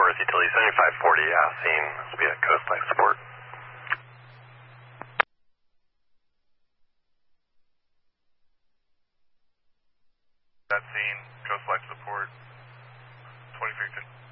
North Utility 7540, yeah, scene. This will be a Coast Life Support. That scene, Coast Life Support, 2350.